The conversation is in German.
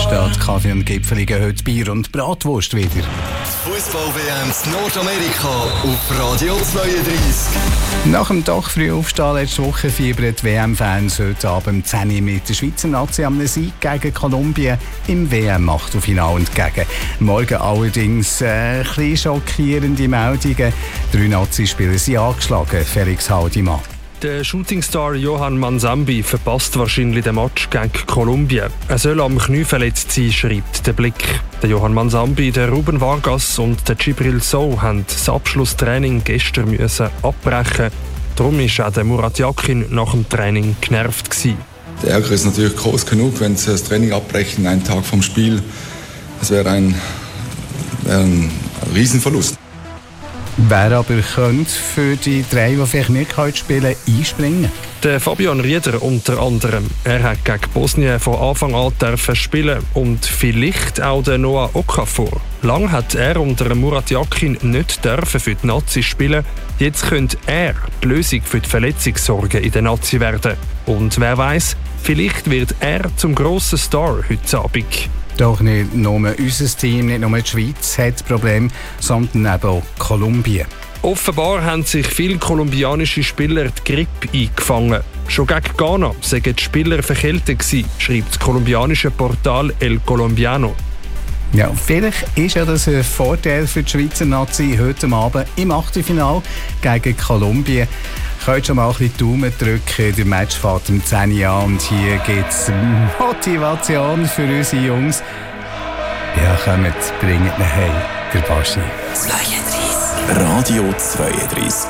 Statt Kaffee und Gipfel gehen heute Bier und Bratwurst wieder. Fußball-WM in Nordamerika auf Radio 32. Nach dem Tag früh aufstehen letzte Woche fiebern die WM-Fans heute Abend 10 Uhr mit der Schweizer Nazi am Sieg gegen Kolumbien im WM-Achtelfinale entgegen. Morgen allerdings ein bisschen schockierende Meldungen. 3 Nazi-Spieler sind angeschlagen. Felix Haldimann. Der Shootingstar Johan Manzambi verpasst wahrscheinlich den Match gegen Kolumbien. Er soll am Knie verletzt sein, schreibt der Blick. Der Johan Manzambi, der Ruben Vargas und der Djibril Sow haben das Abschlusstraining gestern müssen abbrechen. Darum war auch der Murat Yakin nach dem Training genervt gewesen. Der Ärger ist natürlich groß genug, wenn sie das Training abbrechen, einen Tag vom Spiel. Das wäre ein Riesenverlust. Wer aber könnte für die 3, die vielleicht nicht spielen können, einspringen? Der Fabian Rieder unter anderem. Er hat gegen Bosnien von Anfang an dürfen spielen und vielleicht auch der Noah Okafor. Lang hat er unter Murat Yakin nicht dürfen für die Nazi spielen. Jetzt könnte er die Lösung für die Verletzungssorgen in der Nazi werden. Und wer weiß, vielleicht wird er zum grossen Star heute Abend. Doch nicht nur unser Team, nicht nur die Schweiz hat Probleme, sondern eben auch Kolumbien. Offenbar haben sich viele kolumbianische Spieler die Grippe eingefangen. Schon gegen Ghana seien die Spieler verkältet gewesen, schreibt das kolumbianische Portal El Colombiano. Ja, vielleicht ist ja das ein Vorteil für die Schweizer Nazi heute Abend im Achtelfinale gegen Kolumbien. Ihr könnt schon mal ein bisschen Daumen drücken. Der Match fährt um 10 Uhr an und hier gibt es Motivation für unsere Jungs. Ja, kommt, bringt ihn heim, der Baschi. 32. Radio 32.